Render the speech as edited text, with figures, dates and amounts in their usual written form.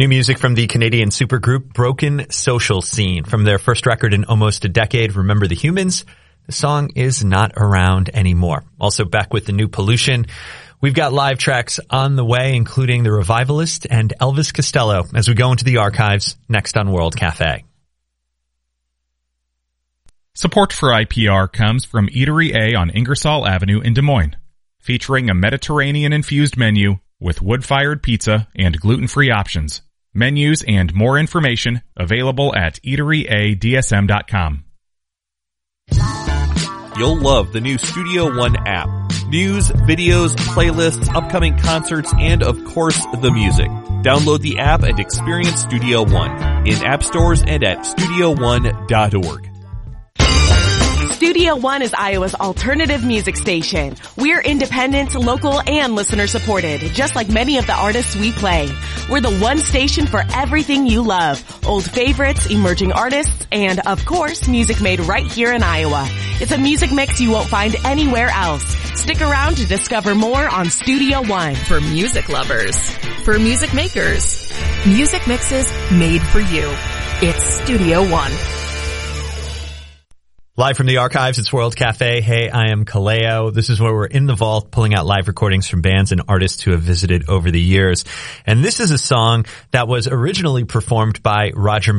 New music from the Canadian supergroup Broken Social Scene. From their first record in almost a decade, Remember the Humans, the song is not around anymore. Also back with the new Pollution. We've got live tracks on the way, including The Revivalist and Elvis Costello, as we go into the archives next on World Cafe. Support for IPR comes from Eatery A on Ingersoll Avenue in Des Moines, featuring a Mediterranean-infused menu with wood-fired pizza and gluten-free options. Menus and more information available at eateryadsm.com. You'll love the new Studio One app. News, videos, playlists, upcoming concerts, and of course, the music. Download the app and experience Studio One in app stores and at studioone.org. Studio One is Iowa's alternative music station. We're independent, local, and listener supported, just like many of the artists we play. We're the one station for everything you love. Old favorites, emerging artists, and of course, music made right here in Iowa. It's a music mix you won't find anywhere else. Stick around to discover more on Studio One. For music lovers, for music makers, music mixes made for you. It's Studio One. Live from the archives, it's World Cafe. Hey, I am Kaleo. This is where we're in the vault pulling out live recordings from bands and artists who have visited over the years. And this is a song that was originally performed by Roger